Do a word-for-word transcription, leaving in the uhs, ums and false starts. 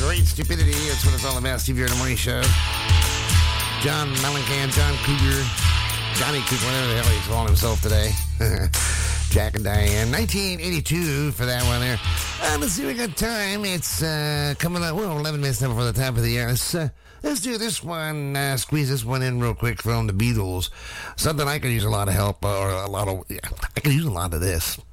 Great stupidity. That's what it's all about. Steve here in the morning show. John Mellencamp, John Cougar, Johnny Cougar, whatever the hell he's calling himself today. Jack and Diane. nineteen eighty-two for that one there. Uh, let's see, we got time. It's uh, coming up. Well, eleven minutes now before the top of the year. Let's, uh, let's do this one. Uh, squeeze this one in real quick from the Beatles. Something I could use a lot of help, uh, or a lot of, yeah, I could use a lot of this.